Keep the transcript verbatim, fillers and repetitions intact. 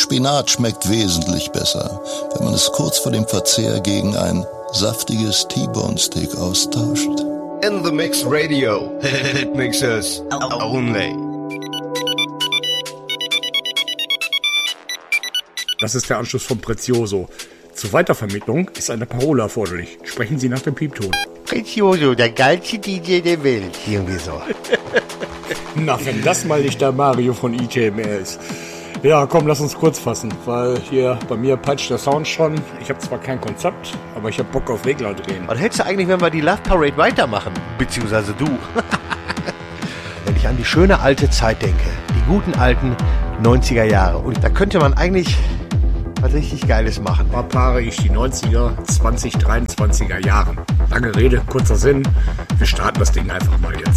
Spinat schmeckt wesentlich besser, wenn man es kurz vor dem Verzehr gegen ein saftiges T-Bone-Steak austauscht. In the Mix Radio. It makes us only. Das ist der Anschluss von Prezioso. Zur Weitervermittlung ist eine Parole erforderlich. Sprechen Sie nach dem Piepton. Prezioso, der geilste D J der Welt. Irgendwie so. Na, wenn das mal nicht der Mario von I T M R ist. Ja, komm, lass uns kurz fassen, weil hier bei mir peitscht der Sound schon. Ich habe zwar kein Konzept, aber ich habe Bock auf Regler drehen. Was hältst du eigentlich, wenn wir die Love Parade weitermachen? Beziehungsweise du. Wenn ich an die schöne alte Zeit denke, die guten alten neunziger Jahre. Und da könnte man eigentlich was richtig Geiles machen. Da paare ich die neunziger, zwanzig dreiundzwanziger Jahren. Lange Rede, kurzer Sinn. Wir starten das Ding einfach mal jetzt.